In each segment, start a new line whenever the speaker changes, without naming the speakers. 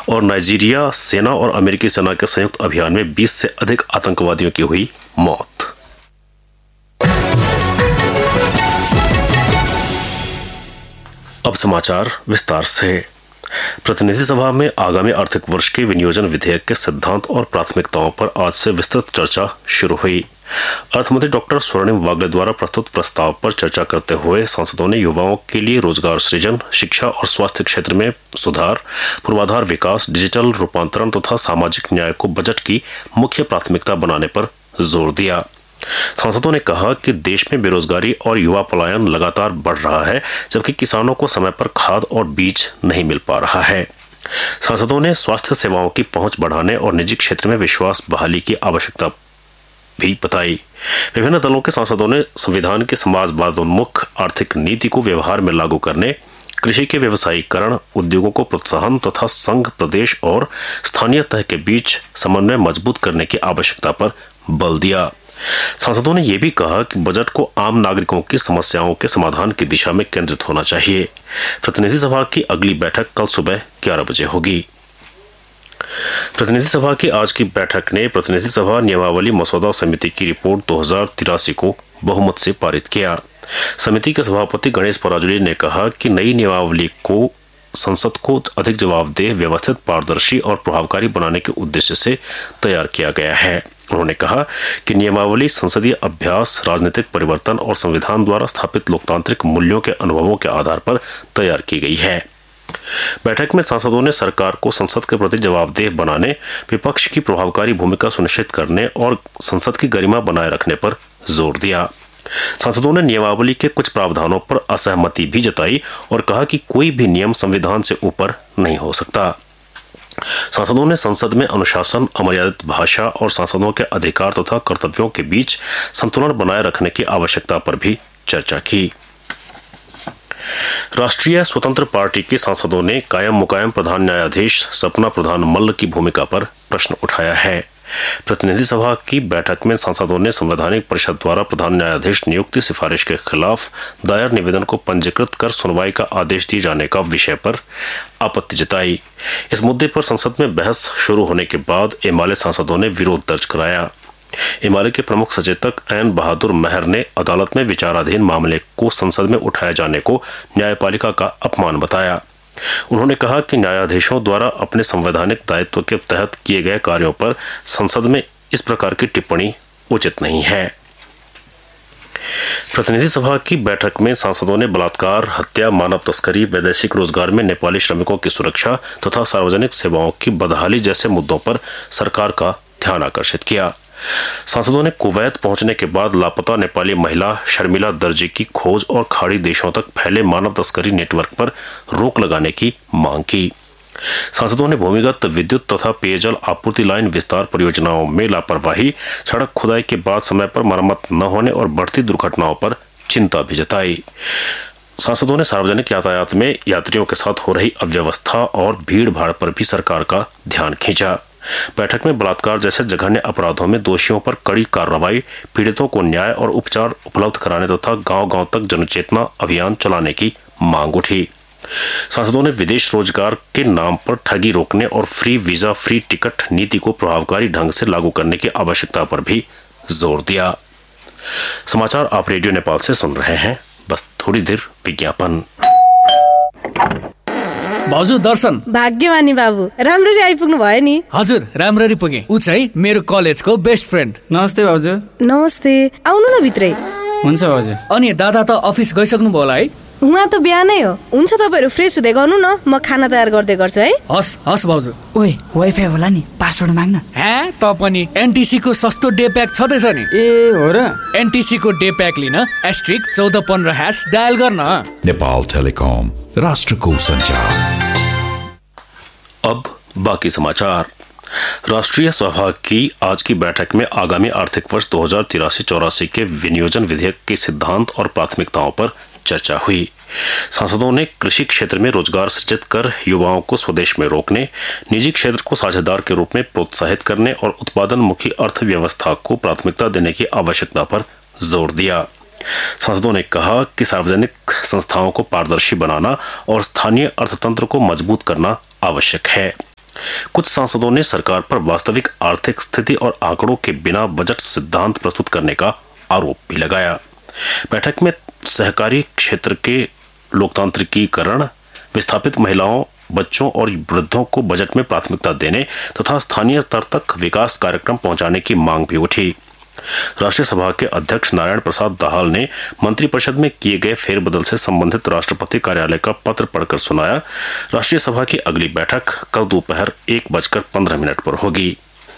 और नाइजीरिया सेना और अमेरिकी सेना के संयुक्त अभियान में 20 से अधिक आतंकवादियों की हुई मौत। अब समाचार विस्तार से। प्रतिनिधि सभा में आगामी आर्थिक वर्ष के विनियोजन विधेयक के सिद्धांत और प्राथमिकताओं पर आज से विस्तृत चर्चा शुरू हुई। अर्थमंत्री डॉक्टर स्वर्णिम वागले द्वारा प्रस्तुत प्रस्ताव पर चर्चा करते हुए सांसदों ने युवाओं के लिए रोजगार सृजन, शिक्षा और स्वास्थ्य क्षेत्र में सुधार, पूर्वाधार विकास, डिजिटल रूपांतरण तथा सामाजिक न्याय को बजट की मुख्य प्राथमिकता बनाने पर जोर दिया। सांसदों ने कहा कि देश में बेरोजगारी और युवा पलायन लगातार बढ़ रहा है, जबकि किसानों को समय पर खाद और बीज नहीं मिल पा रहा है। सांसदों ने स्वास्थ्य सेवाओं की पहुंच बढ़ाने और निजी क्षेत्र में विश्वास बहाली की आवश्यकता भी बताई। विभिन्न दलों के सांसदों ने संविधान की समाजवादोन्मुख आर्थिक नीति को व्यवहार में लागू करने, कृषि के व्यवसायीकरण, उद्योगों को प्रोत्साहन तथा संघ, प्रदेश और स्थानीय तह के बीच समन्वय मजबूत करने की आवश्यकता पर बल दिया। सांसदों ने यह भी कहा कि बजट को आम नागरिकों की समस्याओं के समाधान की दिशा में केंद्रित होना चाहिए। प्रतिनिधि सभा की अगली बैठक कल सुबह 11 बजे होगी। प्रतिनिधि सभा की आज की बैठक ने प्रतिनिधि सभा नियमावली मसौदा समिति की रिपोर्ट 2083 को बहुमत से पारित किया। समिति के सभापति गणेश पराजुली ने कहा कि नई नियमावली को संसद को अधिक जवाबदेह, व्यवस्थित, पारदर्शी और प्रभावकारी बनाने के उद्देश्य से तैयार किया गया है। उन्होंने कहा कि नियमावली संसदीय अभ्यास, राजनीतिक परिवर्तन और संविधान द्वारा स्थापित लोकतांत्रिक मूल्यों के अनुभवों के आधार पर तैयार की गई है। बैठक में सांसदों ने सरकार को संसद के प्रति जवाबदेह बनाने, विपक्ष की प्रभावकारी भूमिका सुनिश्चित करने और संसद की गरिमा बनाए रखने पर जोर दिया। सांसदों ने नियमावली के कुछ प्रावधानों पर असहमति भी जताई और कहा कि कोई भी नियम संविधान से ऊपर नहीं हो सकता। सांसदों ने संसद में अनुशासन, अमर्यादित भाषा और सांसदों के अधिकार तथा कर्तव्यों के बीच संतुलन बनाए रखने की आवश्यकता पर भी चर्चा की। राष्ट्रीय स्वतंत्र पार्टी के सांसदों ने कायम मुकायम प्रधान न्यायाधीश सपना प्रधान मल्ल की भूमिका पर प्रश्न उठाया है। प्रतिनिधि सभा की बैठक में सांसदों ने संवैधानिक परिषद द्वारा प्रधान न्यायाधीश नियुक्ति सिफारिश के खिलाफ दायर निवेदन को पंजीकृत कर सुनवाई का आदेश दिए जाने का विषय पर आपत्ति जताई। इस मुद्दे पर संसद में बहस शुरू होने के बाद एमाले सांसदों ने विरोध दर्ज कराया। एमाले के प्रमुख सचेतक एन बहादुर महर ने अदालत में विचाराधीन मामले को संसद में उठाए जाने को न्यायपालिका का अपमान बताया। उन्होंने कहा कि न्यायाधीशों द्वारा अपने संवैधानिक दायित्व के तहत किए गए कार्यों पर संसद में इस प्रकार की टिप्पणी उचित नहीं है। प्रतिनिधि सभा की बैठक में सांसदों ने बलात्कार, हत्या, मानव तस्करी, वैदेशिक रोजगार में नेपाली श्रमिकों की सुरक्षा तथा सार्वजनिक सेवाओं की बदहाली जैसे मुद्दों पर सरकार का ध्यान आकर्षित किया। सांसदों ने कुवैत पहुंचने के बाद लापता नेपाली महिला शर्मिला दर्जी की खोज और खाड़ी देशों तक फैले मानव तस्करी नेटवर्क पर रोक लगाने की मांग की। सांसदों ने भूमिगत विद्युत तथा पेयजल आपूर्ति लाइन विस्तार परियोजनाओं में लापरवाही, सड़क खुदाई के बाद समय पर मरम्मत न होने और बढ़ती दुर्घटनाओं पर चिंता भी जताई। सांसदों ने सार्वजनिक यातायात में यात्रियों के साथ हो रही अव्यवस्था और भीड़ भाड़ पर भी सरकार का ध्यान खींचा। बैठक में बलात्कार जैसे जघन्य अपराधों में दोषियों पर कड़ी कार्रवाई, पीड़ितों को न्याय और उपचार उपलब्ध कराने तथा गांव-गांव तक जनचेतना अभियान चलाने की मांग उठी। सांसदों ने विदेश रोजगार के नाम पर ठगी रोकने और फ्री वीजा, फ्री टिकट नीति को प्रभावकारी ढंग से लागू करने की आवश्यकता पर भी जोर दिया। समाचार आप रेडियो नेपाल से सुन रहे हैं। बस थोड़ी देर विज्ञापन।
भाउजू दर्शन।
भाग्यमानी बाबु, राम्ररी आइपुग्नु भयो नि।
हजुर, राम्ररी पुगे। उ चाहिँ मेरो कलेजको बेस्ट फ्रेन्ड।
नमस्ते भाउजू।
नमस्ते, आउनु न भित्रै।
हुन्छ भाउजू।
अनि दादा त अफिस गइसक्नु भयो होला है?
उहाँ त बिहानै हो। हुन्छ, तपाईहरु फ्रेस हुँदै गर्नु न, म खाना तयार गर्दै गर्छु है।
हस् हस् भाउजू।
ओए, वाइफाई होला नि, पासवर्ड माग्न।
हे, त पनि एनटीसी को सस्तो डे प्याक छदैछ नि।
ए हो र?
एनटीसी को डे प्याक लिन *1415# डायल गर्न।
नेपाल टेलिकॉम, राष्ट्रको संचार।
अब बाकी समाचार। राष्ट्रीय सभा की आज की बैठक में आगामी आर्थिक वर्ष 2083-84 के विनियोजन विधेयक के सिद्धांत और प्राथमिकताओं पर चर्चा हुई। सांसदों ने कृषि क्षेत्र में रोजगार सृजित कर युवाओं को स्वदेश में रोकने, निजी क्षेत्र को साझेदार के रूप में प्रोत्साहित करने और उत्पादन मुखी अर्थव्यवस्था को प्राथमिकता देने की आवश्यकता पर जोर दिया। सांसदों ने कहा कि सार्वजनिक संस्थाओं को पारदर्शी बनाना और स्थानीय अर्थतंत्र को मजबूत करना आवश्यक है। कुछ सांसदों ने सरकार पर वास्तविक आर्थिक स्थिति और आंकड़ों के बिना बजट सिद्धांत प्रस्तुत करने का आरोप भी लगाया। बैठक में सहकारी क्षेत्र के लोकतांत्रिकीकरण, विस्थापित महिलाओं, बच्चों और वृद्धों को बजट में प्राथमिकता देने तथा स्थानीय स्तर तक विकास कार्यक्रम पहुंचाने की मांग भी उठी। राष्ट्रीय सभा के अध्यक्ष नारायण प्रसाद दाहाल ने मंत्रिपरिषद में किए गए फेरबदल से संबंधित राष्ट्रपति कार्यालय का पत्र पढ़कर सुनाया। राष्ट्रीय सभा की अगली बैठक कल दोपहर 1:15 पर होगी।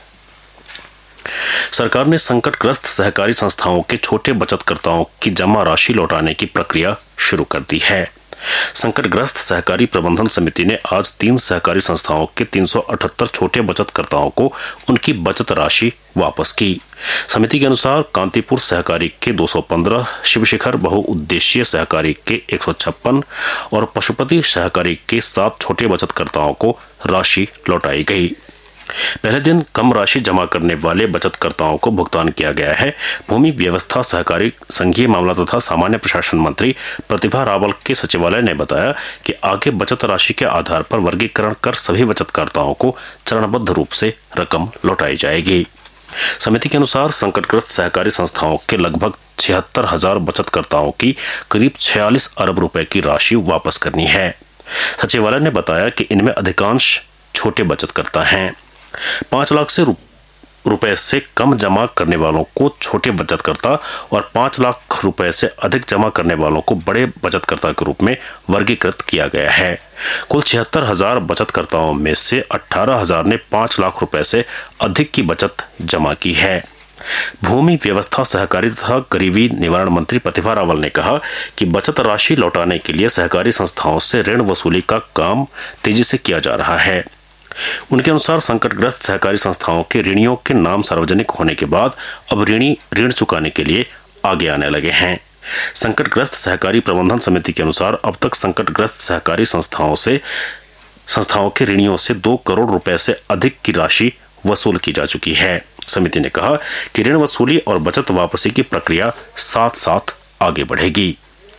सरकार ने संकटग्रस्त सहकारी संस्थाओं के छोटे बचतकर्ताओं की जमा राशि लौटाने की प्रक्रिया शुरू कर दी है। संकटग्रस्त सहकारी प्रबंधन समिति ने आज 3 सहकारी संस्थाओं के 378 छोटे बचतकर्ताओं को उनकी बचत राशि वापस की। समिति के अनुसार कांतिपुर सहकारी के 215, शिवशिखर बहुउद्देशीय सहकारी के 156 और पशुपति सहकारी के 7 छोटे बचतकर्ताओं को राशि लौटाई गई। पहले दिन कम राशि जमा करने वाले बचतकर्ताओं को भुगतान किया गया है। भूमि व्यवस्था, सहकारी, संघीय मामला तथा सामान्य प्रशासन मंत्री प्रतिभा रावल के सचिवालय ने बताया कि आगे बचत राशि के आधार पर वर्गीकरण कर सभी बचतकर्ताओं को चरणबद्ध रूप से रकम लौटाई जाएगी। समिति के अनुसार संकटग्रस्त सहकारी संस्थाओं के लगभग 76,000 बचतकर्ताओं की करीब 46 अरब रुपए की राशि वापस करनी है। सचिवालय ने बताया कि इनमें अधिकांश छोटे बचतकर्ता हैं। 5 लाख से रुपए से कम जमा करने वालों को छोटे बचतकर्ता और 5 लाख रुपए से अधिक जमा करने वालों को बड़े बचतकर्ता के रूप में वर्गीकृत किया गया है। कुल 76,000 बचतकर्ताओं में से 18,000 ने 5 लाख रुपए से अधिक की बचत जमा की है। भूमि व्यवस्था, सहकारी तथा गरीबी निवारण मंत्री प्रतिभा रावल ने कहा कि बचत राशि लौटाने के लिए सहकारी संस्थाओं से ऋण वसूली का काम तेजी से किया जा रहा है। उनके अनुसार संकटग्रस्त सहकारी संस्थाओं के ऋणियों के नाम सार्वजनिक होने के बाद अब ऋणी ऋण चुकाने के लिए आगे आने लगे हैं। संकटग्रस्त सहकारी प्रबंधन समिति के अनुसार अब तक संकटग्रस्त सहकारी संस्थाओं के ऋणियों से 2 करोड़ रुपए से अधिक की राशि वसूल की जा चुकी है। समिति ने कहा कि ऋण वसूली और बचत वापसी की प्रक्रिया साथ साथ आगे बढ़ेगी।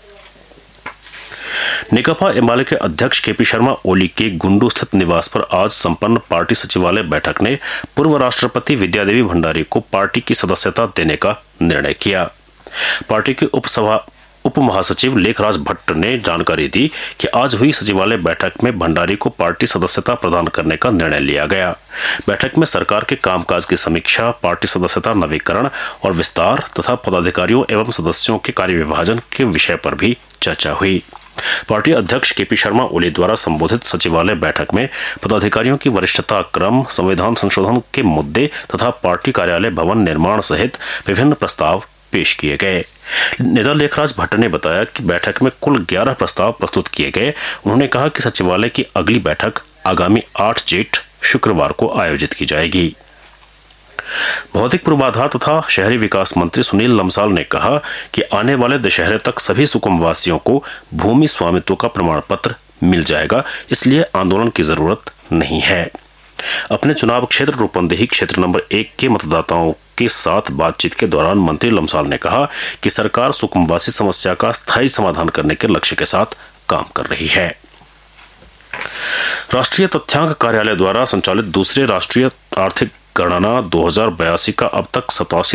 नेकपा एमाले के अध्यक्ष केपी शर्मा ओली के गुंडू स्थित निवास पर आज संपन्न पार्टी सचिवालय बैठक ने पूर्व राष्ट्रपति विद्यादेवी भंडारी को पार्टी की सदस्यता देने का निर्णय किया। पार्टी के उप महासचिव लेखराज भट्ट ने जानकारी दी कि आज हुई सचिवालय बैठक में भंडारी को पार्टी सदस्यता प्रदान करने का निर्णय लिया गया। बैठक में सरकार के कामकाज की समीक्षा, पार्टी सदस्यता नवीकरण और विस्तार तथा पदाधिकारियों एवं सदस्यों के कार्य विभाजन के विषय पर भी चर्चा हुई। पार्टी अध्यक्ष केपी शर्मा ओली द्वारा संबोधित सचिवालय बैठक में पदाधिकारियों की वरिष्ठता क्रम, संविधान संशोधन के मुद्दे तथा पार्टी कार्यालय भवन निर्माण सहित विभिन्न प्रस्ताव पेश किए गए। नेता लेखराज भट्ट ने बताया कि बैठक में कुल 11 प्रस्ताव प्रस्तुत किए गए। उन्होंने कहा कि सचिवालय की अगली बैठक आगामी 8 जेठ शुक्रवार को आयोजित की जाएगी। भौतिक पूर्वाधार तथा शहरी विकास मंत्री सुनील लम्साल ने कहा कि आने वाले दशहरे तक सभी सुकुमवासियों को भूमि स्वामित्व का प्रमाण पत्र मिल जाएगा, इसलिए आंदोलन की जरूरत नहीं है। अपने चुनाव क्षेत्र रूपंदेही क्षेत्र नंबर 1 के मतदाताओं के साथ बातचीत के दौरान मंत्री लम्साल ने कहा कि सरकार सुकुमवासी समस्या का स्थायी समाधान करने के लक्ष्य के साथ काम कर रही है। राष्ट्रीय तथ्यांक कार्यालय द्वारा संचालित दूसरे राष्ट्रीय आर्थिक गणना 2082 का अब तक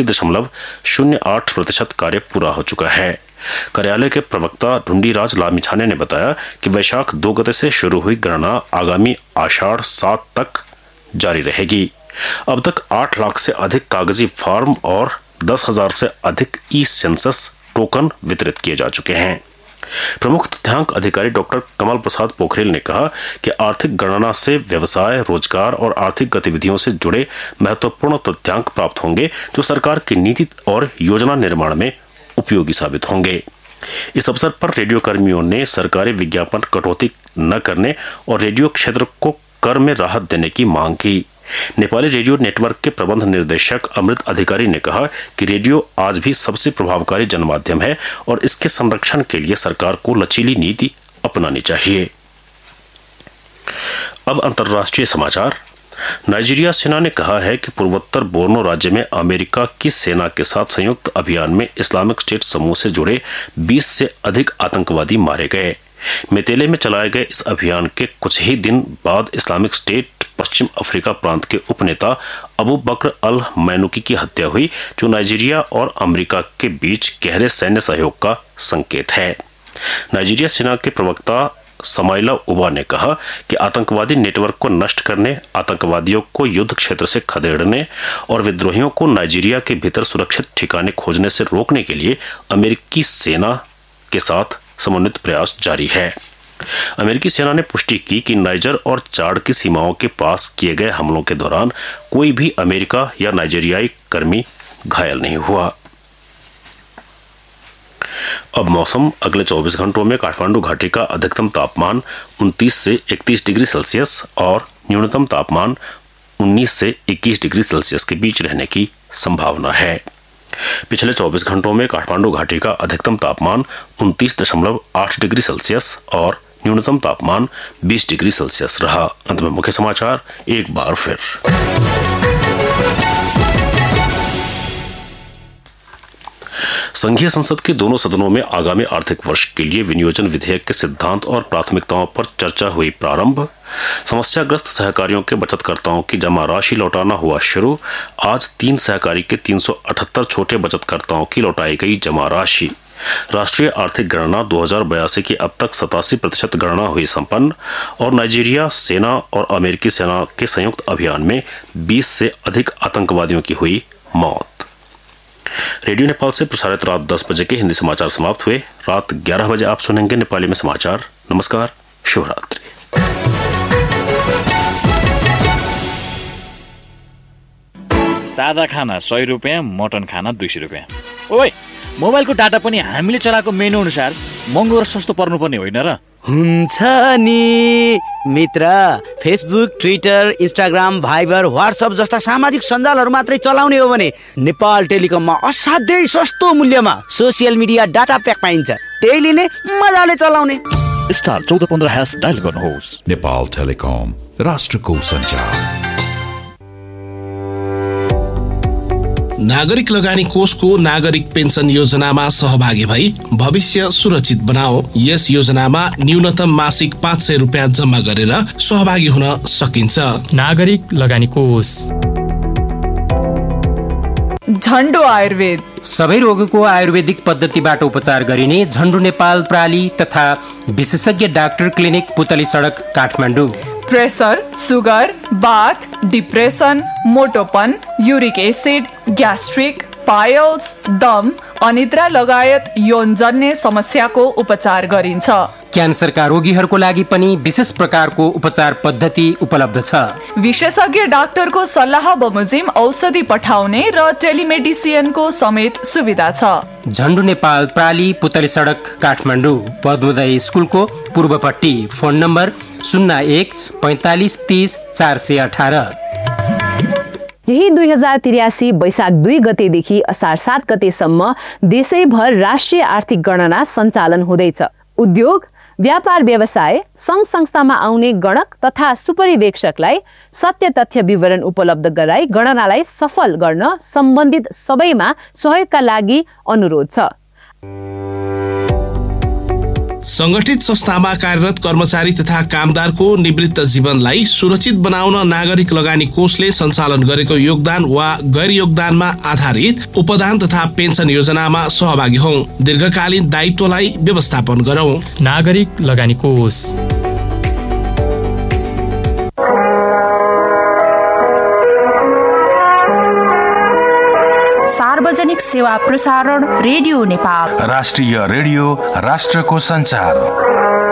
87.08% कार्य पूरा हो चुका है। कार्यालय के प्रवक्ता ढूंढीराज लामिछाने ने बताया कि वैशाख 2 गते से शुरू हुई गणना आगामी आषाढ़ 7 तक जारी रहेगी। अब तक 8 लाख से अधिक कागजी फॉर्म और 10,000 से अधिक ई सेंसस टोकन वितरित किए जा चुके हैं। प्रमुख तथ्यांक अधिकारी डॉक्टर कमल प्रसाद पोखरेल ने कहा कि आर्थिक गणना से व्यवसाय, रोजगार और आर्थिक गतिविधियों से जुड़े महत्वपूर्ण तथ्यांक प्राप्त होंगे जो सरकार की नीति और योजना निर्माण में उपयोगी साबित होंगे। इस अवसर पर रेडियो कर्मियों ने सरकारी विज्ञापन कटौती न करने और रेडियो क्षेत्र को कर में राहत देने की मांग की। नेपाली रेडियो नेटवर्क के प्रबंध निर्देशक अमृत अधिकारी ने कहा कि रेडियो आज भी सबसे प्रभावकारी जनमाध्यम है और इसके संरक्षण के लिए सरकार को लचीली नीति अपनानी चाहिए। अब अंतर्राष्ट्रीय समाचार। नाइजीरिया सेना ने कहा है कि पूर्वोत्तर बोर्नो राज्य में अमेरिका की सेना के साथ संयुक्त अभियान में इस्लामिक स्टेट समूह से जुड़े 20 से अधिक आतंकवादी मारे गए। मेतेले में चलाए गए इस अभियान के कुछ ही दिन बाद इस्लामिक स्टेट पश्चिम अफ्रीका प्रांत के उपनेता अबू बकर अल मैनुकी की हत्या हुई, जो नाइजीरिया और अमेरिका के बीच गहरे सैन्य सहयोग का संकेत है। नाइजीरिया सेना के प्रवक्ता समाइला उबा ने कहा कि आतंकवादी नेटवर्क को नष्ट करने, आतंकवादियों को युद्ध क्षेत्र से खदेड़ने और विद्रोहियों को नाइजीरिया के भीतर सुरक्षित ठिकाने खोजने से रोकने के लिए अमेरिकी सेना के साथ समन्वित प्रयास जारी है। अमेरिकी सेना ने पुष्टि की कि नाइजर और चाड की सीमाओं के पास किए गए हमलों के दौरान कोई भी अमेरिका या नाइजीरियाई कर्मी घायल नहीं हुआ। अब मौसम। अगले 24 घंटों में काठमांडू घाटी का अधिकतम तापमान 29 से 31 डिग्री सेल्सियस और न्यूनतम तापमान 19 से 21 डिग्री सेल्सियस के बीच रहने की संभावना है। पिछले 24 घंटों में काठमांडू घाटी का अधिकतम तापमान 29.8 डिग्री सेल्सियस और न्यूनतम तापमान 20 डिग्री सेल्सियस रहा। अंत में मुख्य समाचार एक बार फिर। संघीय संसद के दोनों सदनों में आगामी आर्थिक वर्ष के लिए विनियोजन विधेयक के सिद्धांत और प्राथमिकताओं पर चर्चा हुई प्रारंभ। समस्याग्रस्त सहकारियों के बचतकर्ताओं की जमा राशि लौटाना हुआ शुरू। आज 3 सहकारी के 378 छोटे बचतकर्ताओं की लौटाई गई जमा राशि। राष्ट्रीय आर्थिक गणना 2082 की अब तक 87% गणना हुई संपन्न। और नाइजीरिया सेना और अमेरिकी सेना के संयुक्त अभियान में 20 से अधिक आतंकवादियों की हुई मौत। रेडियो नेपाल से प्रसारित रात 10 बजे के हिंदी समाचार समाप्त हुए। रात 11 बजे आप सुनेंगे नेपाली में समाचार। नमस्कार, शुभरात्रि।
सादा खाना 100 रुपियाँ, मटन खाना 200 रुपियाँ। ओइ, मोबाइलको डाटा पनि हामीले चलाएको मेनु अनुसार महँगो र सस्तो पर्नुपर्ने होइन र?
हुन्छ नि मित्र। Facebook, Twitter, Instagram, Viber, WhatsApp जस्ता सामाजिक सञ्जालहरू मात्रै चलाउने हो भने नेपाल टेलिकममा असाध्यै सस्तो मूल्यमा सोसियल मिडिया डाटा प्याक पाइन्छ। त्यही लिने, मजाले चलाउने।
स्टार 1415# डायल गर्नुहोस्।
नेपाल टेलिकम, राष्ट्रको सञ्चार।
नागरिक लगानी कोषको नागरिक पेन्सन योजनामा सहभागी भई भविष्य सुरक्षित बनाओ। यस योजनामा न्यूनतम मासिक 500 रुपियाँ जम्मा गरेर सहभागी हुन सकिन्छ।
नागरिक लगानी कोष।
झन्डो आयुर्वेद।
सबै रोगको आयुर्वेदिक पद्धतिबाट उपचार गरिने झन्डो नेपाल प्राली तथा विशेषज्ञ डाक्टर क्लिनिक पुतली सडक Kathmandu.
Pressure, sugar, bath, depression, मोटोपन, uric acid, gastric, piles, दम, अनिद्रा लगायत यौनजन्य समस्याको उपचार गरिन्छ।
क्यान्सरका रोगीहरूको लागि पनि विशेष प्रकारको उपचार पद्धति उपलब्ध छ।
विशेषज्ञ डाक्टरको सल्लाह बमोजिम औषधि पठाउने र टेलिमेडिसिनको समेत सुविधा छ।
झन्डु नेपाल प्राली पुतली सडक काठमाडौँ, पद्मोदय स्कुलको पूर्वपट्टि। Phone number 01 45 30 418।
यही 2083 वैशाख 2 गतेदेखि असार 7 गतेसम्म देशैभर राष्ट्रिय आर्थिक गणना सञ्चालन हुँदैछ। उद्योग, व्यापार व्यवसाय, सङ्घ संस्थामा आउने गणक तथा सुपरिवेक्षकलाई सत्य तथ्य विवरण उपलब्ध गराई गणनालाई सफल गर्न सम्बन्धित सबैमा सहयोगका लागि अनुरोध छ।
संगठित संस्थामा कार्यरत कर्मचारी तथा कामदारको निवृत्त जीवनलाई सुरक्षित बनाउन नागरिक लगानी कोषले सञ्चालन गरेको योगदान वा गैर योगदानमा आधारित उपदान तथा पेन्सन योजनामा सहभागी हौं। दीर्घकालीन दायित्वलाई व्यवस्थापन गरौं।
नागरिक लगानी कोष।
सार्वजनिक सेवा प्रसारण रेडियो नेपाल।
राष्ट्रिय रेडियो, राष्ट्रको सञ्चार।